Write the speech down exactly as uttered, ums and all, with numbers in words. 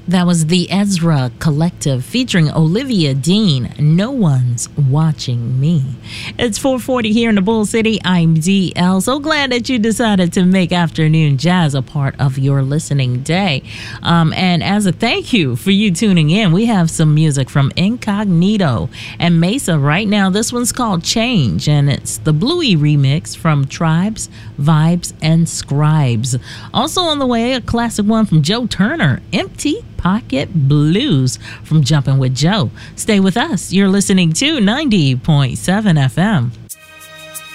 That was the Ezra Collective featuring Olivia Dean. No one's watching me. It's four forty here in the Bull City. I'm D L. So glad that you decided to make afternoon jazz a part of your listening day. Um, and as a thank you for you tuning in, we have some music from Incognito and Mesa right now. This one's called Change, and it's the Bluey remix from Tribes, Vibes, and Scribes. Also on the way, a classic one from Joe Turner, Empty Pocket Blues from Jumpin' with Joe. Stay with us. You're listening to ninety point seven F M.